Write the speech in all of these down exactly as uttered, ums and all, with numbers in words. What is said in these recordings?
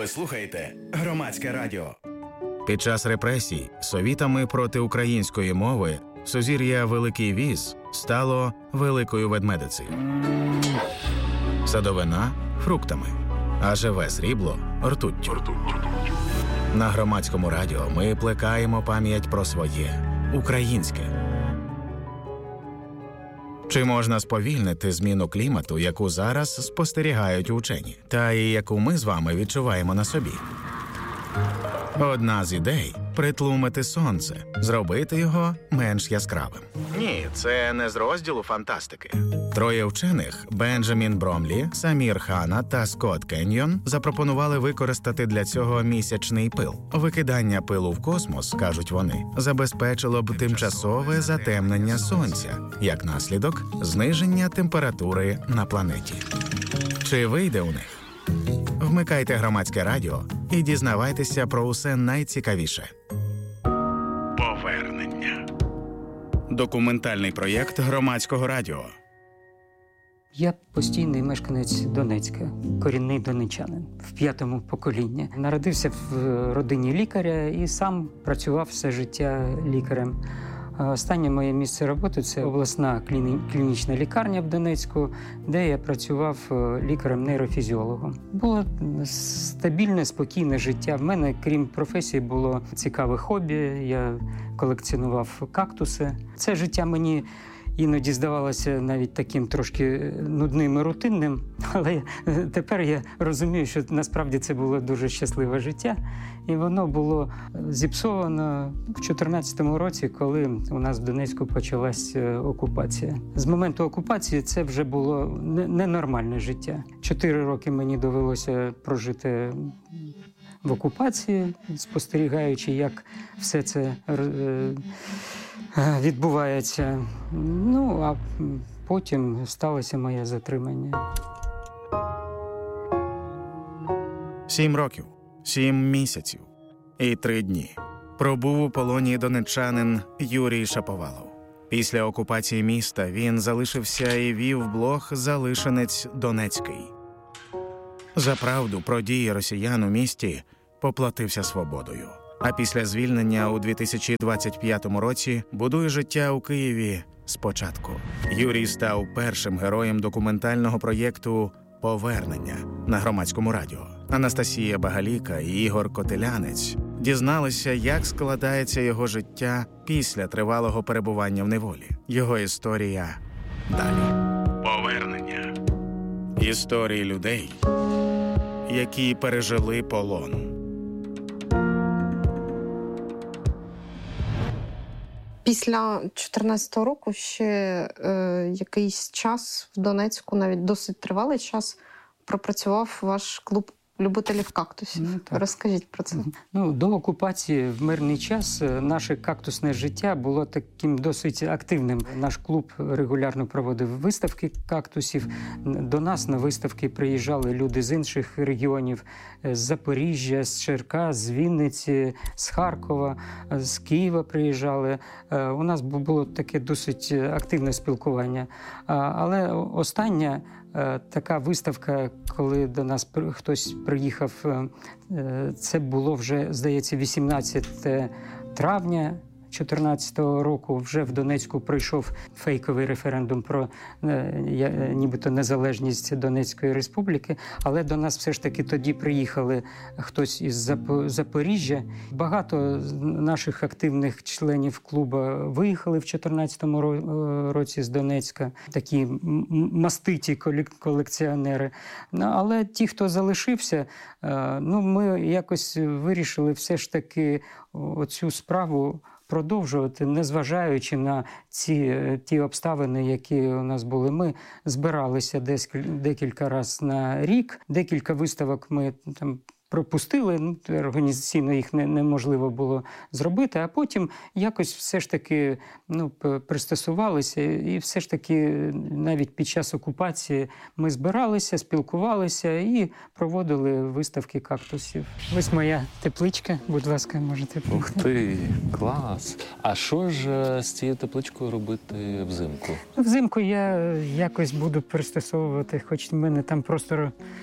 Ви слухаєте Громадське радіо. Під час репресій совітами проти української мови сузір'я Великий Віз стало Великою Ведмедицею. Садовина – фруктами, а живе срібло – ртуттю. На Громадському радіо ми плекаємо пам'ять про своє – українське. Чи можна сповільнити зміну клімату, яку зараз спостерігають учені, та і яку ми з вами відчуваємо на собі? Одна з ідей – притлумити сонце, зробити його менш яскравим. Ні, це не з розділу фантастики. Троє вчених – Бенджамін Бромлі, Самір Хана та Скотт Кеньйон – запропонували використати для цього місячний пил. Викидання пилу в космос, кажуть вони, забезпечило б тимчасове затемнення сонця, як наслідок – зниження температури на планеті. Чи вийде у них? Вмикайте Громадське радіо і дізнавайтеся про усе найцікавіше. Повернення. Документальний проєкт Громадського радіо. Я постійний мешканець Донецька, корінний донечанин, в п'ятому поколінні. Народився в родині лікаря і сам працював все життя лікарем. Останнє моє місце роботи – це обласна клінічна лікарня в Донецьку, де я працював лікарем-нейрофізіологом. Було стабільне, спокійне життя. В мене, крім професії, було цікаве хобі. Я колекціонував кактуси. Це життя мені іноді здавалося навіть таким трошки нудним і рутинним, але тепер я розумію, що насправді це було дуже щасливе життя. І воно було зіпсовано в чотирнадцятому році, коли у нас в Донецьку почалась окупація. З моменту окупації це вже було ненормальне життя. Чотири роки мені довелося прожити в окупації, спостерігаючи, як все це відбувається. Ну, а потім сталося моє затримання. Сім років, сім місяців і три дні пробув у полоні донеччанин Юрій Шаповалов. Після окупації міста він залишився і вів блог «Залишенець Донецький». За правду про дії росіян у місті поплатився свободою. А після звільнення у дві тисячі двадцять п'ятому році будує життя у Києві спочатку. Юрій став першим героєм документального проєкту «Повернення» на Громадському радіо. Анастасія Багаліка і Ігор Котелянець дізналися, як складається його життя після тривалого перебування в неволі. Його історія далі. Повернення. Історії людей, які пережили полон. Після чотирнадцятого року ще е, якийсь час в Донецьку, навіть досить тривалий час, пропрацював ваш клуб любителів кактусів. Ну, розкажіть про це. Ну, до окупації в мирний час наше кактусне життя було таким досить активним. Наш клуб регулярно проводив виставки кактусів. До нас на виставки приїжджали люди з інших регіонів, з Запоріжжя, з Черкас, з Вінниці, з Харкова, з Києва приїжджали. У нас було таке досить активне спілкування. Але остання така виставка, коли до нас хтось приїхав, це було вже, здається, вісімнадцятого травня чотирнадцятого року. Вже в Донецьку пройшов фейковий референдум про нібито незалежність Донецької республіки, але до нас все ж таки тоді приїхали хтось із Запоріжжя. Багато наших активних членів клубу виїхали в чотирнадцятому році з Донецька, такі маститі колекціонери. Але ті, хто залишився, ну, ми якось вирішили все ж таки оцю справу продовжувати, незважаючи на ці ті обставини, які у нас були. Ми збиралися десь декілька разів на рік, декілька виставок ми там пропустили, ну, організаційно їх не, неможливо було зробити, а потім якось все ж таки ну, пристосувалися, і все ж таки навіть під час окупації ми збиралися, спілкувалися і проводили виставки кактусів. Ось моя тепличка, будь ласка, можете Ух ти, клас! А що ж з цією тепличкою робити взимку? Взимку я якось буду пристосовувати, хоч в мене там просто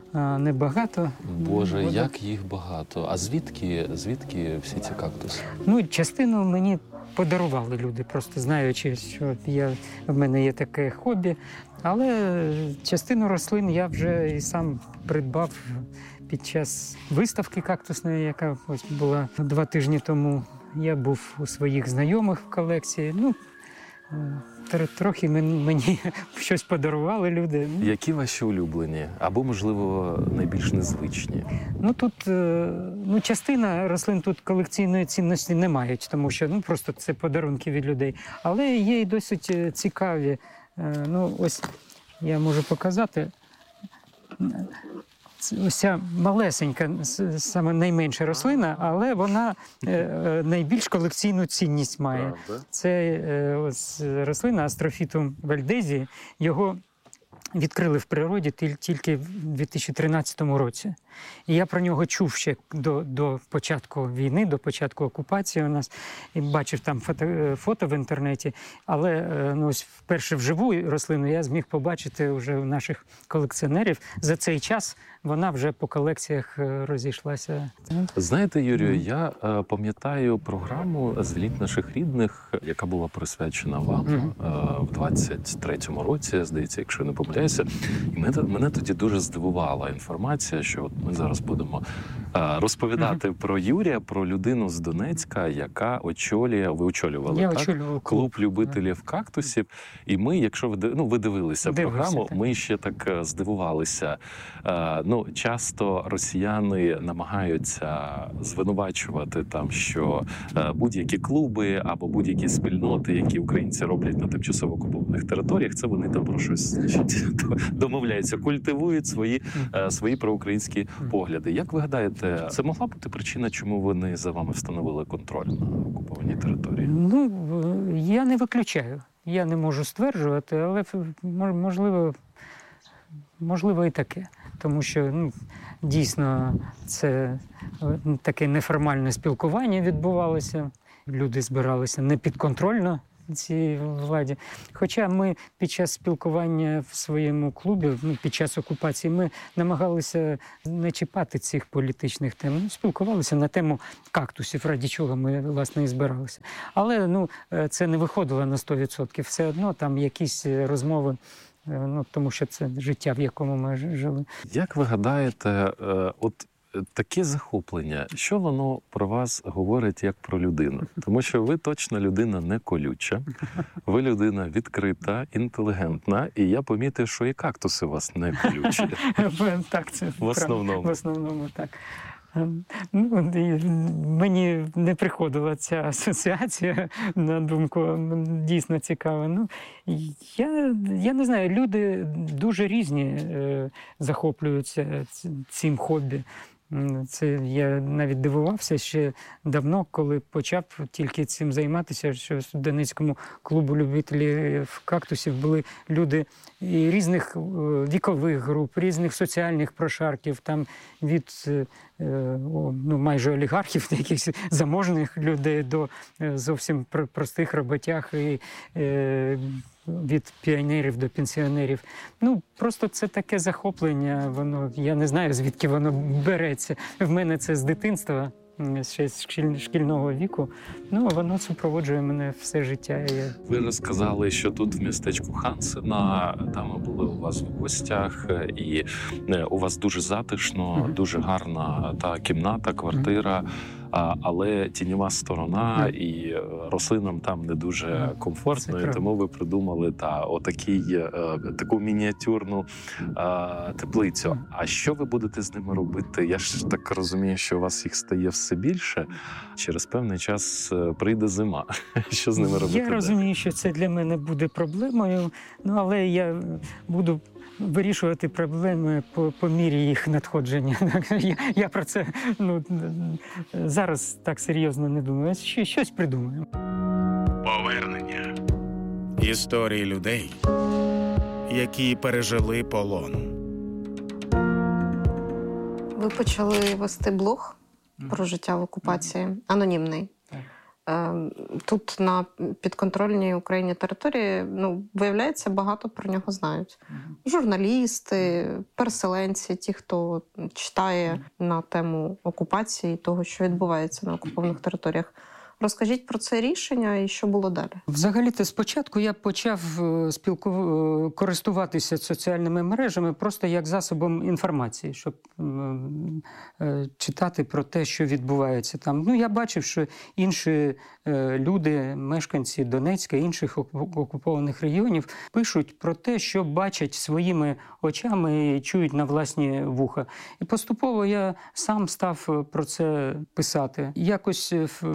а, небагато. Боже, Воно- як їх багато. А звідки, звідки всі ці кактуси? Ну, частину мені подарували люди, просто знаючи, що я, в мене є таке хобі. Але частину рослин я вже і сам придбав під час виставки кактусної, яка ось була два тижні тому. Я був у своїх знайомих в колекції. Ну, тр- трохи мен- мені щось подарували люди. Ну, Які ваші улюблені? Або, можливо, найбільш незвичні? Ну тут е, ну, частина рослин тут колекційної цінності не мають, тому що ну, просто це подарунки від людей. Але є і досить е, цікаві. Е, Ну, ось я можу показати. Це ось ця малесенька, с- саме найменша рослина, але вона е, е, найбільш колекційну цінність має. Правда? Це е, ось рослина Астрофітум вальдезії. Його відкрили в природі тіль- тільки в дві тисячі тринадцятому році. І я про нього чув ще до, до початку війни, до початку окупації у нас. І бачив там фото, е, фото в інтернеті. Але е, ну, ось вперше вживу рослину я зміг побачити вже у наших колекціонерів. За цей час вона вже по колекціях е, розійшлася. Знаєте, Юрію, я е, пам'ятаю програму «Звільніть наших рідних», яка була присвячена вам Мгм. е, в двадцять третьому році, здається, якщо не помиляюся. І мене, мене тоді дуже здивувала інформація, що от ми зараз будемо е, розповідати про Юрія, про людину з Донецька, яка очолює, ви очолювали, Я так? очолював Клуб любителів кактусів. І ми, якщо ви ди- ну, ви дивилися Дивився, програму, так. ми ще так е, здивувалися. Е, Ну, часто росіяни намагаються звинувачувати там, що е, будь-які клуби або будь-які спільноти, які українці роблять на тимчасово окупованих територіях, це вони там про щось, значить, домовляються, культивують свої, е, свої проукраїнські погляди. Як ви гадаєте, це могла бути причина, чому вони за вами встановили контроль на окупованій території? Ну, е, я не виключаю. Я не можу стверджувати, але ф- мож- можливо, можливо і таке. Тому що ну, дійсно це е, таке неформальне спілкування відбувалося. Люди збиралися непідконтрольно цій владі. Хоча ми під час спілкування в своєму клубі, ну, під час окупації, ми намагалися не чіпати цих політичних тем. Ну, спілкувалися на тему кактусів, раді чого ми, власне, і збиралися. Але ну, е, це не виходило на сто відсотків. Все одно там якісь е, розмови, е, ну, тому що це життя, в якому ми ж- жили. Як ви гадаєте, е, от е, таке захоплення, що воно про вас говорить як про людину? Тому що ви точно людина не колюча, ви людина відкрита, інтелігентна, і я помітив, що і кактуси у вас не колючі. Так, це В основному. В основному так. Ем, Ну, і мені не приходила ця асоціація на думку, м, дійсно цікаво. Ну, я, я не знаю, люди дуже різні е, захоплюються ц- цим хобі. М, Це я навіть дивувався ще давно, коли почав тільки цим займатися, що в Донецькому клубу любителів кактусів були люди і різних е, вікових груп, різних соціальних прошарків, там від е, е, о, ну, майже олігархів, якихось заможних людей до е, зовсім пр- простих роботяг і е, від піонерів до пенсіонерів. Ну, просто це таке захоплення, воно, я не знаю, звідки воно береться. В мене це з дитинства, м, ще з шкіль- шкільного віку. Ну, воно супроводжує мене все життя. Я... Ви розказали, що тут в містечку Хансена, там ми були у вас в гостях, і е, у вас дуже затишно, Мгм. дуже гарна та кімната, квартира, а, але тіньова сторона, Мгм. і е, рослинам там не дуже Мгм. комфортно, Це і правда. тому ви придумали та отакий, е, таку мініатюрну е, теплицю. Мгм. А що ви будете з ними робити? Я ж так розумію, що у вас їх стає все більше. Через певний час е, прийде зима. Що з ними робити? Я далі? розумію, що це для мене буде проблемою, ну, але я буду вирішувати проблеми по, по мірі їх надходження. Я, я про це ну, зараз так серйозно не думаю. Щ- Щось придумаю. Повернення. Історії людей, які пережили полон. Ви почали вести блог про життя в окупації, анонімний. Так. тут на підконтрольній Україні території, ну, виявляється, багато про нього знають. Журналісти, переселенці, ті, хто читає на тему окупації, того, що відбувається на окупованих територіях. Розкажіть про це рішення і що було далі. Взагалі-то спочатку я почав спілку... користуватися соціальними мережами просто як засобом інформації, щоб читати про те, що відбувається там. Ну, я бачив, що інші люди, мешканці Донецька, інших окупованих регіонів, пишуть про те, що бачать своїми очами і чують на власні вуха. І поступово я сам став про це писати. Якось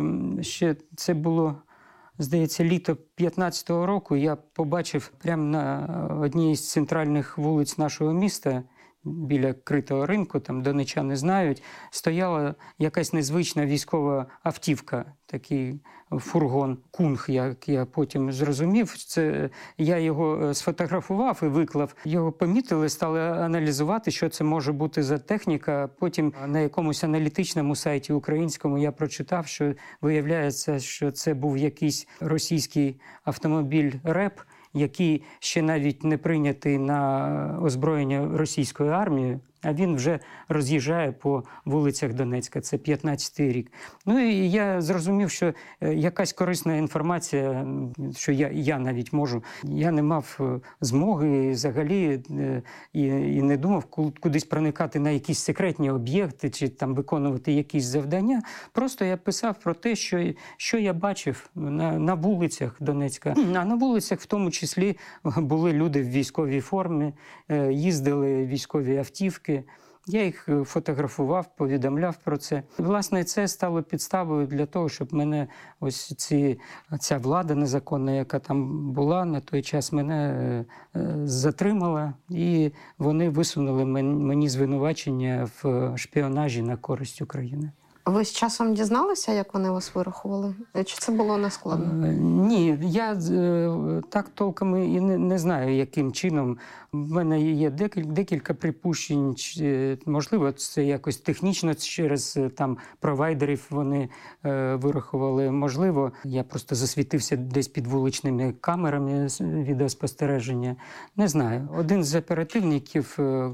ще це було, здається, літо п'ятнадцятого року, я побачив прямо на одній з центральних вулиць нашого міста, біля критого ринку, там донеччани знають, стояла якась незвична військова автівка, такий фургон, кунг, як я потім зрозумів. Це, я його сфотографував і виклав. Його помітили, стали аналізувати, що це може бути за техніка. Потім на якомусь аналітичному сайті українському я прочитав, що виявляється, що це був якийсь російський автомобіль РЕП, який ще навіть не прийнятий на озброєння російської армії, а він вже роз'їжджає по вулицях Донецька. Це п'ятнадцятий рік. Ну і я зрозумів, що якась корисна інформація, що я, я навіть можу. Я не мав змоги взагалі і, і не думав кудись проникати на якісь секретні об'єкти чи там виконувати якісь завдання. Просто я писав про те, що, що я бачив на, на вулицях Донецька. А на вулицях в тому числі були люди в військовій формі, їздили військові автівки. Я їх фотографував, повідомляв про це. Власне, це стало підставою для того, щоб мене ось ці, ця влада незаконна, яка там була на той час, мене е, затримала. І вони висунули мені звинувачення в шпіонажі на користь України. Ви з часом дізналися, як вони вас вирахували? Чи це було нескладно? Ні, я е, так толком і не, не знаю, яким чином. В мене є декілька, декілька припущень. Чи, можливо, це якось технічно через там провайдерів вони е, вирахували. Можливо, я просто засвітився десь під вуличними камерами відеоспостереження. Не знаю. Один з оперативників, е,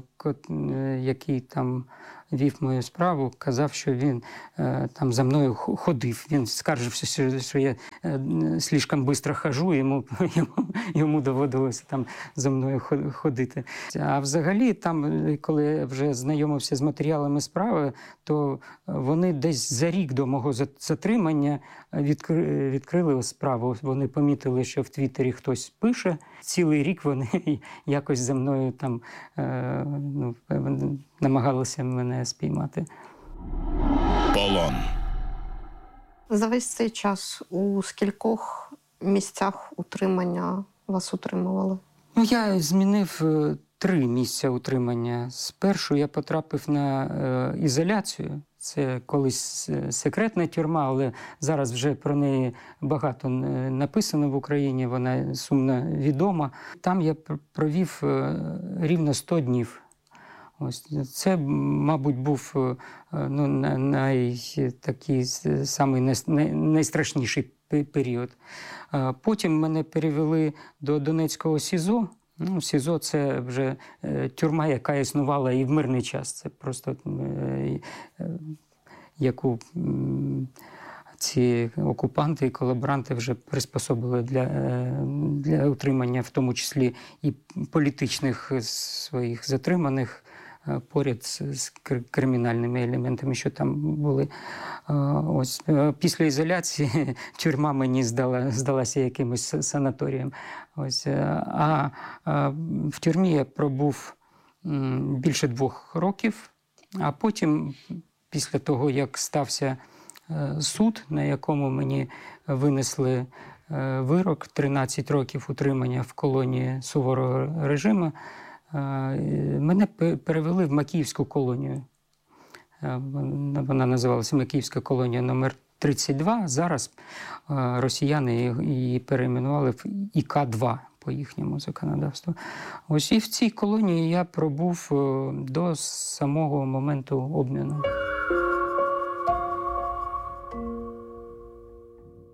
який там вів мою справу, казав, що він е, там за мною ходив. Він скаржився, що, що я е, слишком швидко хожу, йому, йому, йому доводилося там за мною ходити. А взагалі, там, коли я вже знайомився з матеріалами справи, то вони десь за рік до мого затримання відкри, відкрили справу. Вони помітили, що в Твіттері хтось пише. Цілий рік вони якось за мною там е, ну, намагалися мене спіймати. Полон. За весь цей час у скількох місцях утримання вас утримували? Ну, я змінив е, три місця утримання. Спершу я потрапив на е, ізоляцію. Це колись секретна тюрма, але зараз вже про неї багато написано в Україні, вона сумно відома. Там я провів е, рівно сто днів. Ось це, мабуть, був ну, най, такий самий найстрашніший період. Потім мене перевели до Донецького СІЗО. Ну, СІЗО – це вже тюрма, яка існувала і в мирний час. Це просто яку ці окупанти і колаборанти вже приспособили для, для утримання, в тому числі і політичних своїх затриманих, поряд з кримінальними елементами, що там були. Ось після ізоляції тюрма мені здала, здалася якимось санаторієм. Ось, а, а в тюрмі я пробув більше двох років, а потім, після того, як стався суд, на якому мені винесли вирок, тринадцять років утримання в колонії суворого режиму, мене перевели в Макіївську колонію. Вона називалася Макіївська колонія номер тридцять два. Зараз росіяни її перейменували в І К два по їхньому законодавству. Ось і в цій колонії я пробув до самого моменту обміну.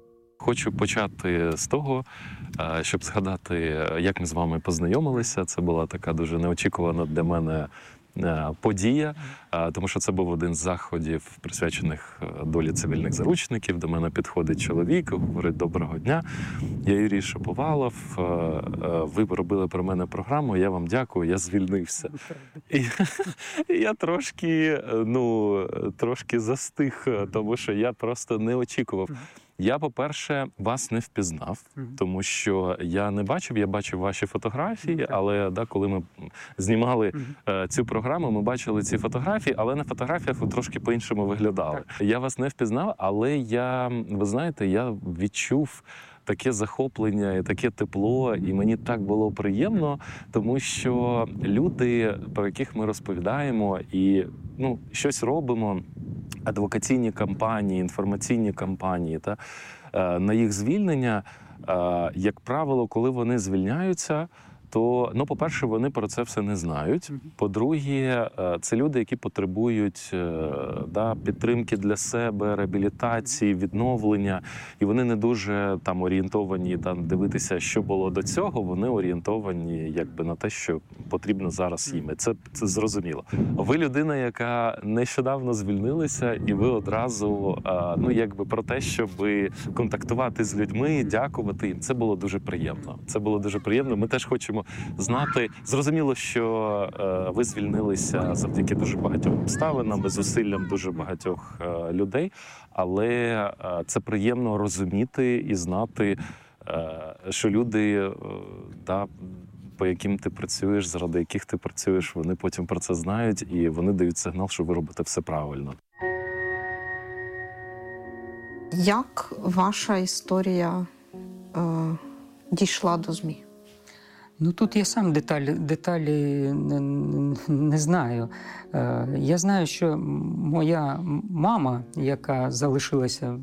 хочу почати з того, щоб згадати, як ми з вами познайомилися. Це була така дуже неочікувана для мене подія, тому що це був один з заходів, присвячених долі цивільних заручників. До мене підходить чоловік, говорить: «Доброго дня, я Юрій Шаповалов, ви робили про мене програму, я вам дякую, я звільнився». І, і я трошки, ну, трошки застиг, тому що я просто не очікував. Я, по-перше, вас не впізнав, тому що я не бачив, я бачив ваші фотографії, але да, коли ми знімали е, цю програму, ми бачили ці фотографії, але на фотографіях ви трошки по-іншому виглядали. Я вас не впізнав, але я, ви знаєте, я відчув таке захоплення і таке тепло, і мені так було приємно, тому що люди, про яких ми розповідаємо і ну, щось робимо, адвокаційні кампанії, інформаційні кампанії, та, на їх звільнення, як правило, коли вони звільняються, то, ну, по-перше, вони про це все не знають. По-друге, це люди, які потребують да, підтримки для себе, реабілітації, відновлення. І вони не дуже там орієнтовані там, дивитися, що було до цього. Вони орієнтовані якби, на те, що потрібно зараз їм. І це, це зрозуміло. Ви людина, яка нещодавно звільнилася, і ви одразу ну, якби, про те, щоб контактувати з людьми, дякувати їм. Це було дуже приємно. Це було дуже приємно. Ми теж хочемо знати. Зрозуміло, що е, ви звільнилися завдяки дуже багатьом обставинам, зусиллям дуже багатьох е, людей, але е, це приємно розуміти і знати, е, що люди, е, да, по яким ти працюєш, заради яких ти працюєш, вони потім про це знають і вони дають сигнал, що ви робите все правильно. Як ваша історія е, дійшла до ЗМІ? Ну, тут я сам деталі, деталі не, не знаю. Я знаю, що моя мама, яка залишилася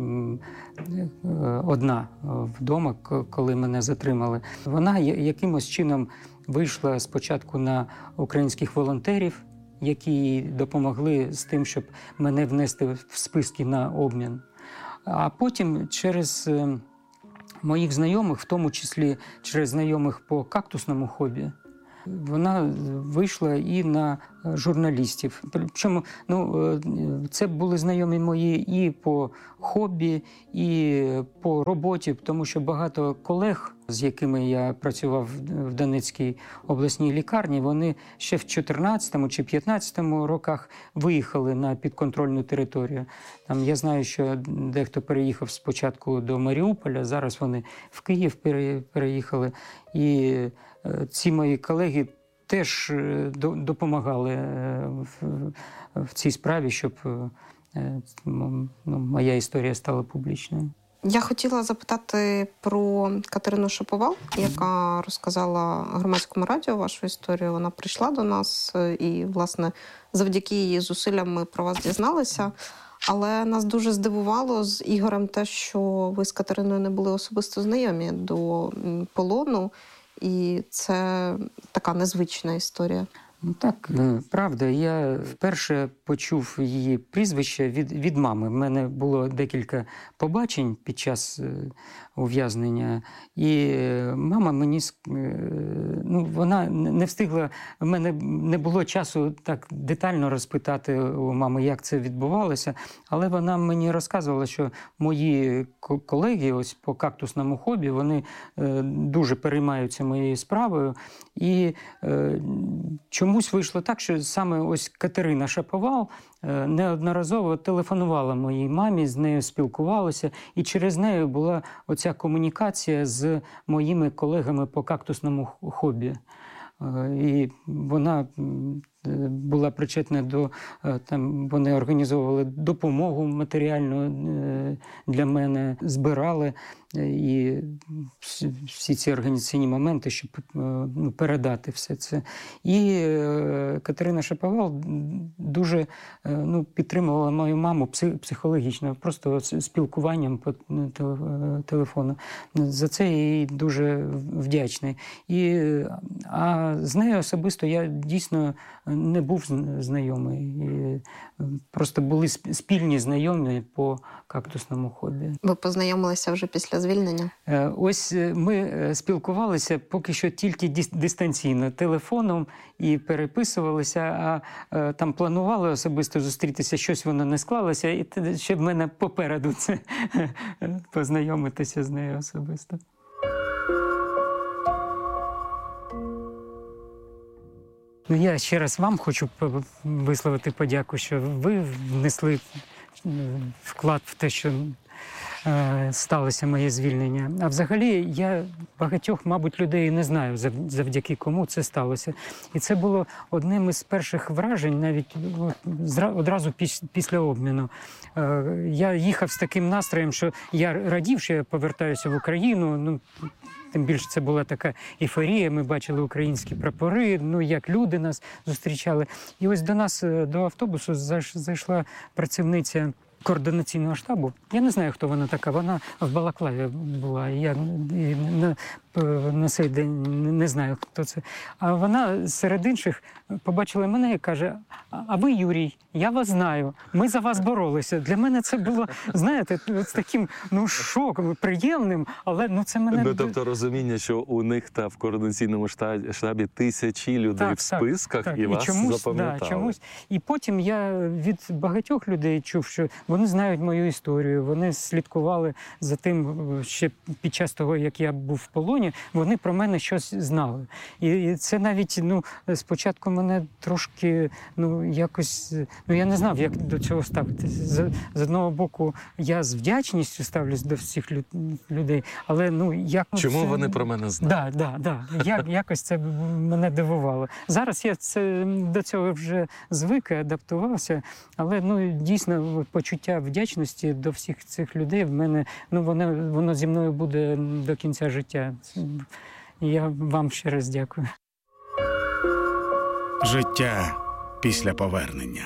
одна вдома, коли мене затримали, вона якимось чином вийшла спочатку на українських волонтерів, які їй допомогли з тим, щоб мене внести в списки на обмін. А потім через моїх знайомих, в тому числі через знайомих по кактусному хобі, вона вийшла і на журналістів. Причому ну, це були знайомі мої і по хобі, і по роботі, тому що багато колег, з якими я працював в Донецькій обласній лікарні, вони ще в чотирнадцятому чи п'ятнадцятому роках виїхали на підконтрольну територію. Там я знаю, що дехто переїхав спочатку до Маріуполя, зараз вони в Київ переїхали. І ці мої колеги теж допомагали в цій справі, щоб ну, моя історія стала публічною. Я хотіла запитати про Катерину Шаповал, яка розказала громадському радіо вашу історію. Вона прийшла до нас і, власне, завдяки її зусиллям ми про вас дізналися. Але нас дуже здивувало з Ігорем те, що ви з Катериною не були особисто знайомі до полону. І це така незвична історія. Ну так, правда. Я вперше почув її прізвище від, від мами. У мене було декілька побачень під час ув'язнення. І мама мені, ну, вона не встигла, в мене не було часу так детально розпитати у мами, як це відбувалося, але вона мені розказувала, що мої колеги ось по кактусному хобі, вони дуже переймаються моєю справою. І чомусь вийшло так, що саме ось Катерина Шаповал неодноразово телефонувала моїй мамі, з нею спілкувалася, і через неї була оця комунікація з моїми колегами по кактусному хобі. І вона була причетна до, там, вони організовували допомогу матеріальну для мене, збирали і всі ці організаційні моменти, щоб ну, передати все це. І Катерина Шаповал дуже ну, підтримувала мою маму психологічно, просто спілкуванням по телефону. За це я їй дуже вдячний. І, а з нею особисто я дійсно не був знайомий. І просто були спільні знайомі по кактусному хобі. Ви познайомилися вже після звільнення? Ось ми спілкувалися поки що тільки дистанційно, телефоном, і переписувалися, а там планували особисто зустрітися, щось воно не склалося, і ще в мене попереду це познайомитися з нею особисто. Ну, я ще раз вам хочу висловити подяку, що ви внесли вклад в те, що е, сталося моє звільнення. А взагалі я багатьох, мабуть, людей не знаю, завдяки кому це сталося. І це було одним із перших вражень, навіть одразу після обміну. Е, я їхав з таким настроєм, що я радів, що я повертаюся в Україну. Ну, тим більше це була така ейфорія, ми бачили українські прапори, ну, як люди нас зустрічали. І ось до нас, до автобусу, зайшла працівниця координаційного штабу. Я не знаю, хто вона така, вона в балаклаві була, я і на, на цей день не знаю, хто це. А вона серед інших побачила мене і каже: а ви, Юрій, я вас знаю, ми за вас боролися. Для мене це було, знаєте, з таким, ну, шоком, приємним, але, ну, це мене... Ну, тобто розуміння, що у них та в координаційному штабі тисячі людей так, в списках, так, і, і вас чомусь, запам'ятали. Да, чомусь. І потім я від багатьох людей чув, що вони знають мою історію, вони слідкували за тим, ще під час того, як я був в полоні, вони про мене щось знали. І це навіть, ну, спочатку мене трошки, ну, якось, ну, я не знав, як до цього ставитися. З, з одного боку, я з вдячністю ставлюсь до всіх людей, але, ну, як... Чому це... вони про мене знають? Да, да, да. Як, якось це мене дивувало. Зараз я це, до цього вже звик і адаптувався, але, ну, дійсно, почуття вдячності до всіх цих людей в мене, ну, воно, воно зі мною буде до кінця життя. Я вам ще раз дякую. Життя після повернення.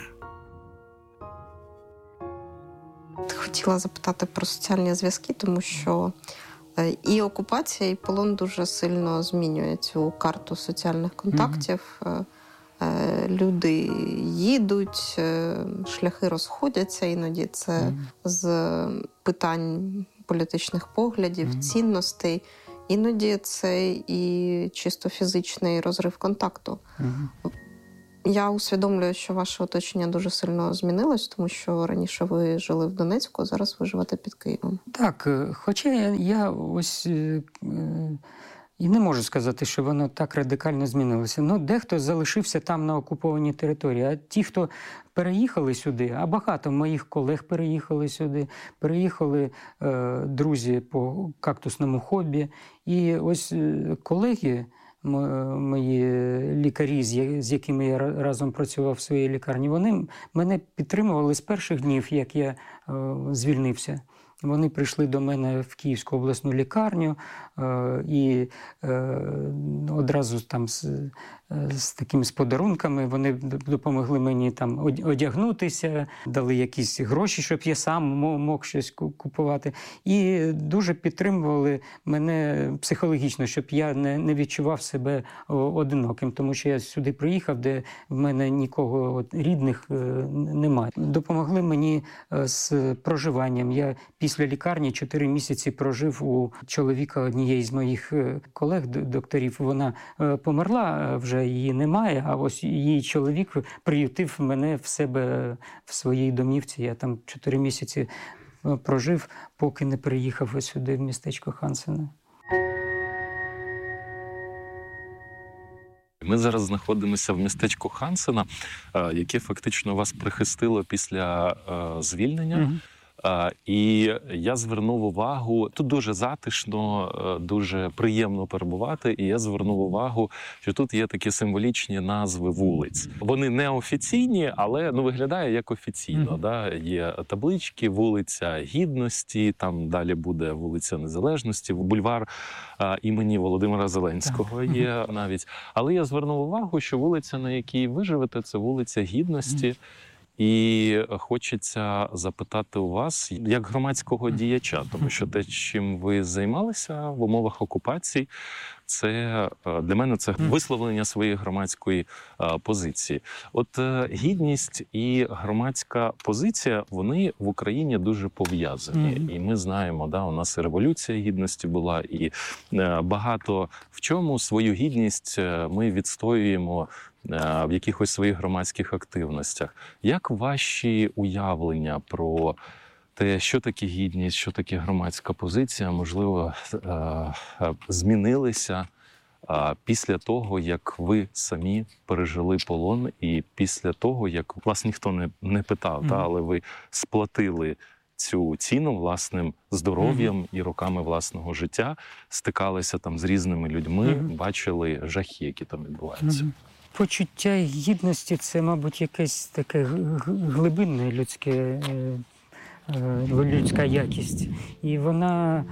Хотіла запитати про соціальні зв'язки, тому що і окупація, і полон дуже сильно змінює цю карту соціальних контактів. Mm-hmm. Люди їдуть, шляхи розходяться, іноді це mm-hmm. з питань політичних поглядів, mm-hmm. цінностей. Іноді це і чисто фізичний розрив контакту. Mm-hmm. Я усвідомлюю, що ваше оточення дуже сильно змінилось, тому що раніше ви жили в Донецьку, а зараз ви живете під Києвом. Так, хоча я ось і не можу сказати, що воно так радикально змінилося. Ну, дехто залишився там на окупованій території, а ті, хто переїхали сюди, а багато моїх колег переїхали сюди, переїхали е, друзі по кактусному хобі. І ось колеги, мої лікарі, з якими я разом працював в своїй лікарні, вони мене підтримували з перших днів, як я е, звільнився. Вони прийшли до мене в Київську обласну лікарню е, і е, одразу там з, з такими з подарунками вони допомогли мені там одягнутися, дали якісь гроші, щоб я сам мог щось купувати. І дуже підтримували мене психологічно, щоб я не, не відчував себе одиноким, тому що я сюди приїхав, де в мене нікого от, рідних е, немає. Допомогли мені з проживанням. Я після лікарні чотири місяці прожив у чоловіка однієї з моїх колег, докторів. Вона померла, вже її немає, а ось її чоловік приютив мене в себе в своїй домівці. Я там чотири місяці прожив, поки не переїхав сюди, в містечко Хансена. Ми зараз знаходимося в містечку Хансена, яке фактично вас прихистило після звільнення. Mm-hmm. Uh, і я звернув увагу, тут дуже затишно, дуже приємно перебувати, і я звернув увагу, що тут є такі символічні назви вулиць. Вони не офіційні, але, ну, виглядає як офіційно. Mm-hmm. Да? Є таблички, вулиця Гідності, там далі буде вулиця Незалежності, бульвар uh, імені Володимира Зеленського mm-hmm. є навіть. Але я звернув увагу, що вулиця, на якій ви живете, це вулиця Гідності. Mm-hmm. І хочеться запитати у вас, як громадського діяча, тому що те, чим ви займалися в умовах окупації, це для мене це висловлення своєї громадської позиції. От гідність і громадська позиція, вони в Україні дуже пов'язані. Mm-hmm. І ми знаємо, да, у нас і Революція Гідності була, і багато в чому свою гідність ми відстоюємо в якихось своїх громадських активностях. Як ваші уявлення про те, що таке гідність, що таке громадська позиція, можливо, змінилися після того, як ви самі пережили полон, і після того, як вас ніхто не, не питав, mm-hmm. та, але ви сплатили цю ціну власним здоров'ям mm-hmm. і роками власного життя, стикалися там з різними людьми, mm-hmm. бачили жахи, які там відбуваються. Mm-hmm. Почуття гідності – це, мабуть, якесь таке глибинне людське, людська якість. І вона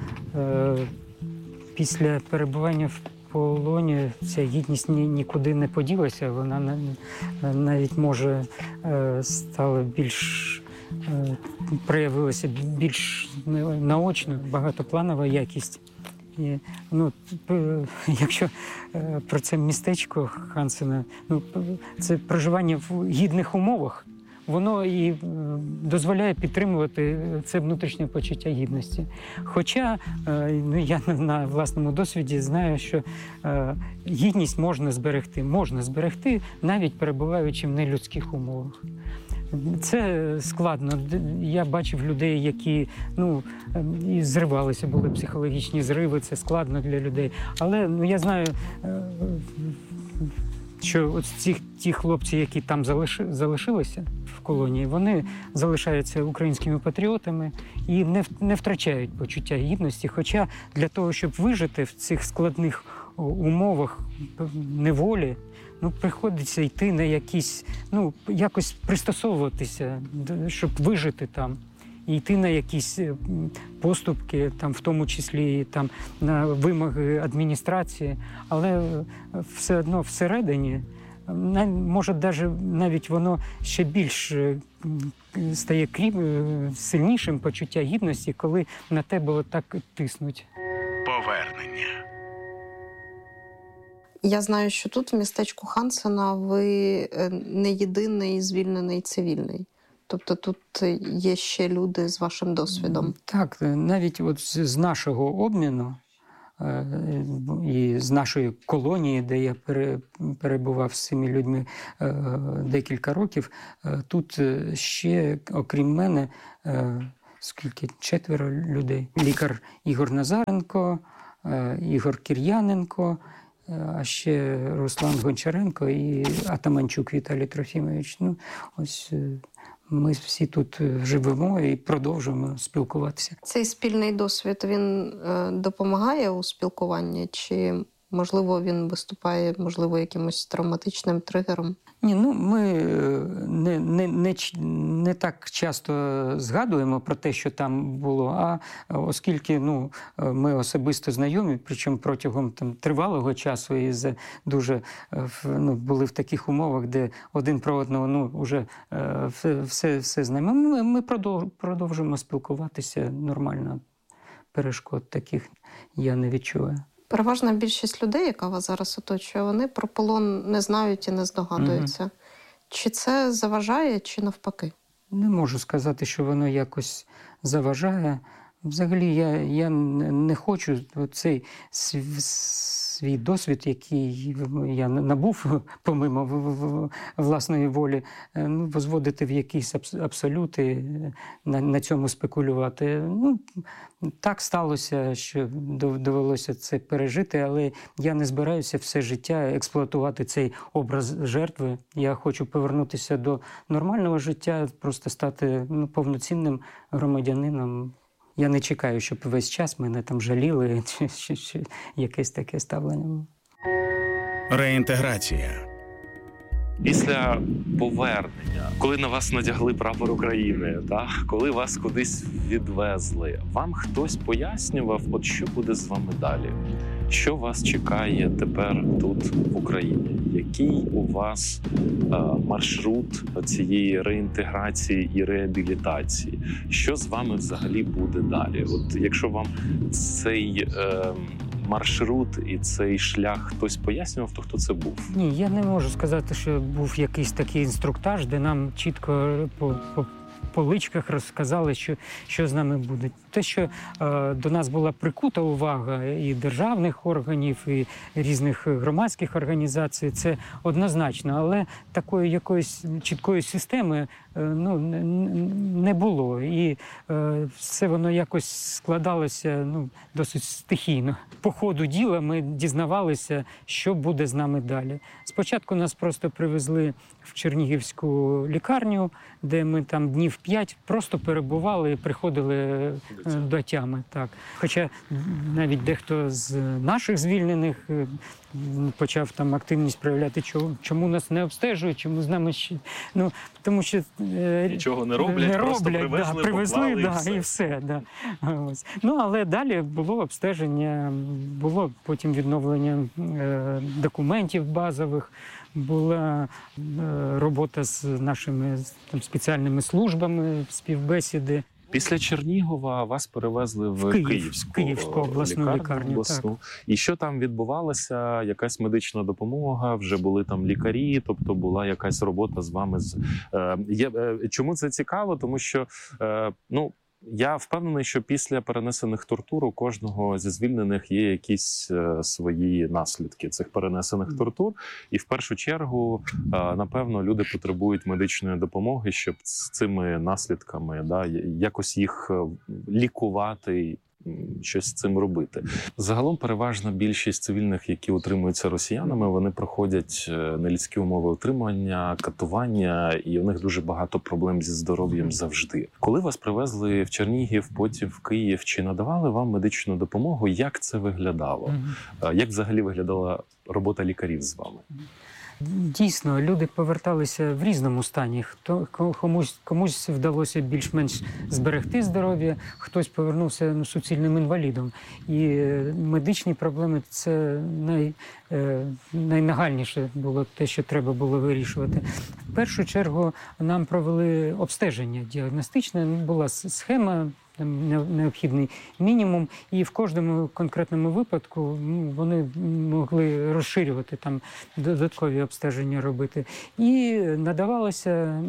після перебування в полоні, ця гідність нікуди не поділася. Вона навіть, може, стала більш, проявилася більш наочно, багатопланова якість. І, ну, якщо е, про це містечко Хансена, ну, це проживання в гідних умовах, воно і е, дозволяє підтримувати це внутрішнє почуття гідності. Хоча е, ну, я на, на власному досвіді знаю, що е, гідність можна зберегти, можна зберегти, навіть перебуваючи в нелюдських умовах. Це складно. Я бачив людей, які, ну, і зривалися, були психологічні зриви, це складно для людей. Але, ну, я знаю, що от ці, ті хлопці, які там залиши, залишилися в колонії, вони залишаються українськими патріотами і не, не втрачають почуття гідності. Хоча для того, щоб вижити в цих складних умовах неволі, ну, приходиться йти на якісь, ну, якось пристосовуватися, щоб вижити там. І йти на якісь поступки, там, в тому числі там, на вимоги адміністрації. Але все одно всередині, може, навіть воно ще більш стає сильнішим почуття гідності, коли на тебе отак тиснуть. Повернення. Я знаю, що тут, в містечку Хансена, ви не єдиний звільнений цивільний. Тобто тут є ще люди з вашим досвідом. Так, навіть от з нашого обміну і з нашої колонії, де я перебував з цими людьми декілька років, тут ще, окрім мене, скільки? Четверо людей. Лікар Ігор Назаренко, Ігор Кір'яненко, а ще Руслан Гончаренко і Атаманчук Віталій Трофімович. Ну, ось ми всі тут живемо і продовжуємо спілкуватися. Цей спільний досвід, він е, допомагає у спілкуванні? Чи, можливо, він виступає, можливо, якимось травматичним тригером? Ні, ну ми не, не, не, не так часто згадуємо про те, що там було, а оскільки, ну, ми особисто знайомі, причому протягом там тривалого часу і за дуже, ну, були в таких умовах, де один про одного, ну, вже все, все знаємо. Ми, ми продовжуємо спілкуватися нормально. Перешкод таких я не відчуваю. Переважна більшість людей, яка вас зараз оточує, вони про полон не знають і не здогадуються. Угу. Чи це заважає, чи навпаки? Не можу сказати, що воно якось заважає. Взагалі, я, я не хочу цей свій досвід, який я набув, помимо власної волі, ну, возводити в якісь абсолюти, на, на цьому спекулювати. Ну, так сталося, що довелося це пережити, але я не збираюся все життя експлуатувати цей образ жертви. Я хочу повернутися до нормального життя, просто стати, ну, повноцінним громадянином. Я не чекаю, щоб весь час мене там жаліли, чи, чи, чи якесь таке ставлення було. Реінтеграція. Після повернення, коли на вас надягли прапор України, та, коли вас кудись відвезли, вам хтось пояснював, от що буде з вами далі? Що вас чекає тепер тут в Україні? Який у вас е, маршрут цієї реінтеграції і реабілітації? Що з вами взагалі буде далі? От якщо вам цей е, маршрут і цей шлях хтось пояснював, то хто це був? Ні, я не можу сказати, що був якийсь такий інструктаж, де нам чітко по, по поличках розказали, що, що з нами буде. Те, що е, до нас була прикута увага і державних органів, і різних громадських організацій, це однозначно. Але такої якоїсь чіткої системи е, ну, не було. І е, все воно якось складалося ну, досить стихійно. По ходу діла ми дізнавалися, що буде з нами далі. Спочатку нас просто привезли в Чернігівську лікарню, де ми там днів п'ять просто перебували і приходили до тями. Так. Хоча навіть дехто з наших звільнених почав там активність проявляти, чому нас не обстежують, чому з нами ще... Ну, тому що... Нічого не роблять, не просто роблять, привезли, да, привезли поклали, да, і все. І все да. Ось. Ну, але далі було обстеження, було потім відновлення е, документів базових, була е, робота з нашими там, спеціальними службами, співбесіди. Після Чернігова вас перевезли в Київ, Київську, Київську обласну лікарню. лікарню обласну. І що там відбувалося? Якась медична допомога? Вже були там лікарі? Тобто була якась робота з вами? З е, є, е, чому це цікаво? Тому що е, ну. Я впевнений, що після перенесених тортур у кожного зі звільнених є якісь е, свої наслідки цих перенесених тортур. І в першу чергу, е, напевно, люди потребують медичної допомоги, щоб з цими наслідками да, якось їх лікувати, щось з цим робити. Загалом переважна більшість цивільних, які утримуються росіянами, вони проходять нелюдські умови утримання, катування, і у них дуже багато проблем зі здоров'ям завжди. Коли вас привезли в Чернігів, потім в Київ, чи надавали вам медичну допомогу? Як це виглядало? Mm-hmm. Як взагалі виглядала робота лікарів з вами? Дійсно, люди поверталися в різному стані. Хто комусь комусь вдалося більш-менш зберегти здоров'я, хтось повернувся ну, суцільним інвалідом. І медичні проблеми – це най, е, найнагальніше було те, що треба було вирішувати. В першу чергу нам провели обстеження діагностичне, була схема, необхідний мінімум, і в кожному конкретному випадку вони могли розширювати, там додаткові обстеження робити. І надавалася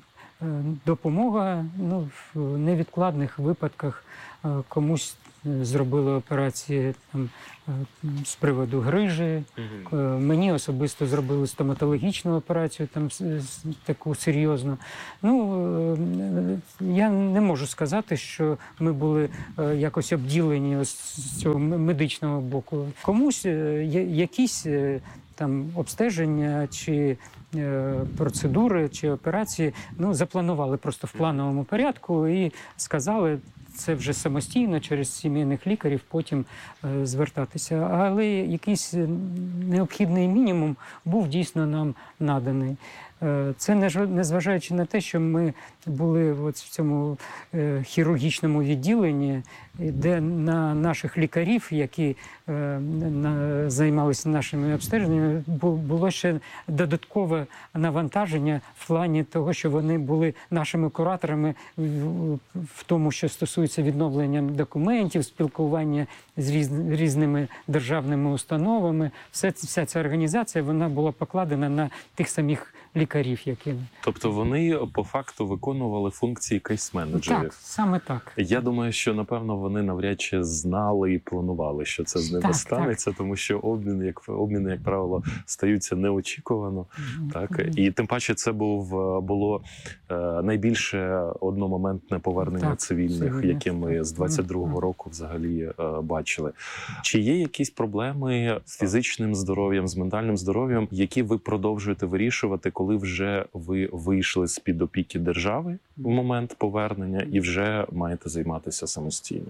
допомога ну, в невідкладних випадках. Комусь зробили операції там, з приводу грижі. Угу. Мені особисто зробили стоматологічну операцію, там, таку серйозну. Ну, я не можу сказати, що ми були якось обділені з цього медичного боку. Комусь якісь там обстеження чи процедури, чи операції ну, запланували просто в плановому порядку і сказали, це вже самостійно через сімейних лікарів потім е, звертатися. Але якийсь необхідний мінімум був дійсно нам наданий. Е, це незважаючи на те, що ми були от в цьому е, хірургічному відділенні, де на наших лікарів, які е, на, займалися нашими обстеженнями, було ще додаткове навантаження в плані того, що вони були нашими кураторами в, в тому, що стосується відновлення документів, спілкування з різ, різними державними установами. Все, вся ця організація, вона була покладена на тих самих лікарів, які... Тобто вони по факту виконували функції кейс-менеджерів? Так, саме так. Я думаю, що, напевно, вони навряд чи знали і планували, що це з ними так, станеться, так. Тому що обміни, як, обміни, як правило, стаються неочікувано. Mm-hmm. Так? Mm-hmm. І тим паче це був, було е, найбільше одномоментне повернення так, цивільних, цивільних, яке ми з двадцять другого mm-hmm. року взагалі е, бачили. Чи є якісь проблеми з фізичним здоров'ям, з ментальним здоров'ям, які ви продовжуєте вирішувати, коли вже ви вийшли з-під опіки держави в момент повернення і вже маєте займатися самостійно?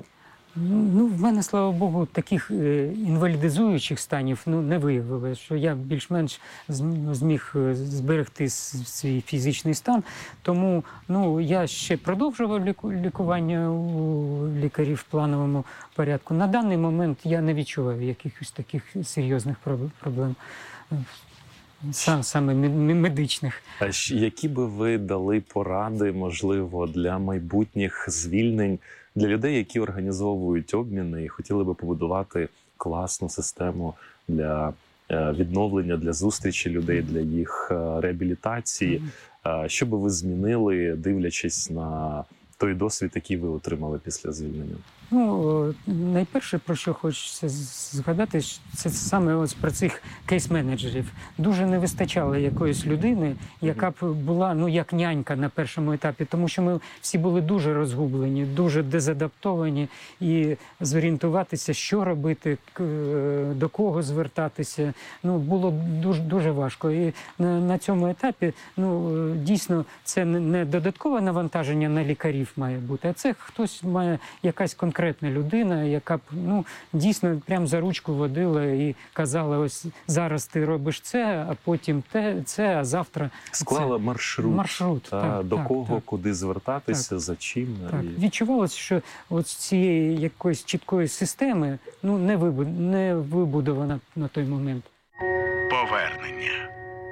Ну, в мене, слава Богу, таких е, інвалідизуючих станів ну, не виявилося, що я більш-менш зм- зміг е, зберегти с- свій фізичний стан. Тому ну, я ще продовжував ліку- лікування у лікарів в плановому порядку. На даний момент я не відчуваю якихось таких серйозних проб- проблем. е, са- Саме мед- медичних. А щ- які би ви дали поради, можливо, для майбутніх звільнень, для людей, які організовують обміни і хотіли би побудувати класну систему для е, відновлення, для зустрічі людей, для їх е, реабілітації? Е, Що би ви змінили, дивлячись на той досвід, який ви отримали після звільнення? Ну, найперше, про що хочеться згадати, це саме ось про цих кейс-менеджерів. Дуже не вистачало якоїсь людини, яка б була, ну, як нянька на першому етапі, тому що ми всі були дуже розгублені, дуже дезадаптовані, і зорієнтуватися, що робити, до кого звертатися, ну, було дуже, дуже важко. І на, на цьому етапі, ну, дійсно, це не додаткове навантаження на лікарів має бути, а це хтось має, якась конкретна конкретна людина, яка б ну, дійсно прям за ручку водила і казала, ось зараз ти робиш це, а потім те, це, а завтра Склала це. маршрут, маршрут та, так, до так, кого, так. куди звертатися, Так. за чим. Так. І... Відчувалося, що от цієї якоїсь чіткої системи ну, не, вибуд... не вибудована на той момент. Повернення.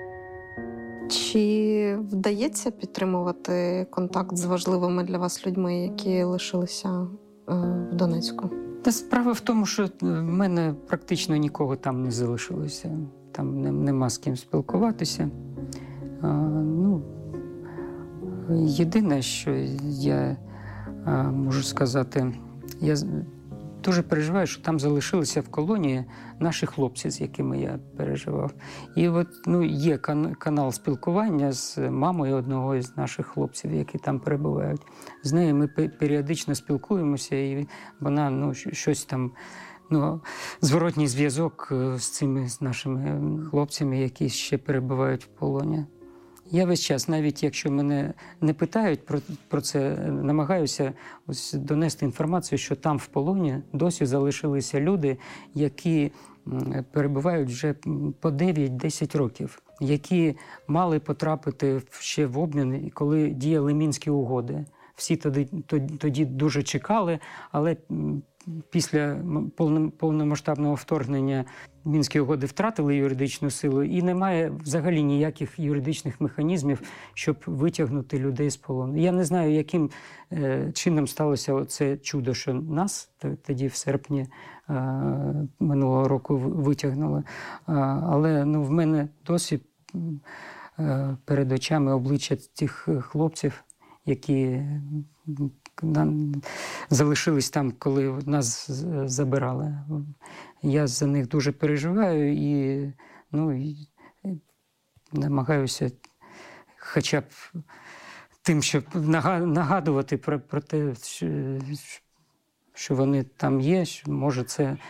Чи вдається підтримувати контакт з важливими для вас людьми, які лишилися е, в Донецьку? Та справа в тому, що в мене практично нікого там не залишилося. Там не, нема з ким спілкуватися. А, ну, єдине, що я а, можу сказати, я дуже переживаю, що там залишилися в колонії наші хлопці, з якими я переживав. І от ну, є кан- канал спілкування з мамою одного із наших хлопців, які там перебувають. З нею ми періодично спілкуємося, і вона ну, щось там, ну, зворотній зв'язок з цими з нашими хлопцями, які ще перебувають в полоні. Я весь час, навіть якщо мене не питають про, про це, намагаюся ось донести інформацію, що там в полоні досі залишилися люди, які перебувають вже по дев'ять-десять років, які мали потрапити ще в обмін, коли діяли Мінські угоди. Всі тоді, тоді дуже чекали, але після повномасштабного вторгнення Мінські угоди втратили юридичну силу і немає взагалі ніяких юридичних механізмів, щоб витягнути людей з полону. Я не знаю, яким е, чином сталося це чудо, що нас тоді в серпні е, минулого року витягнули. А, але ну, в мене досі е, перед очами обличчя тих хлопців, які залишились там, коли нас забирали. Я за них дуже переживаю і, ну, і намагаюся хоча б тим, щоб нагадувати про, про те, що, що вони там є, що може це